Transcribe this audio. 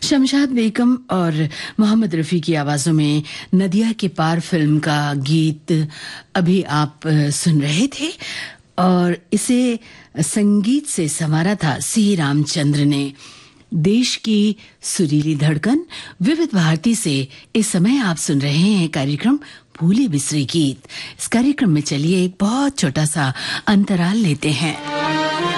शमशाद बेगम और मोहम्मद रफ़ी की आवाज़ों में नदिया के पार फिल्म का गीत अभी आप सुन रहे थे और इसे संगीत से संवारा था सी रामचंद्र ने। देश की सुरीली धड़कन विविध भारती से इस समय आप सुन रहे हैं कार्यक्रम भूले बिसरे गीत। इस कार्यक्रम में चलिए एक बहुत छोटा सा अंतराल लेते हैं।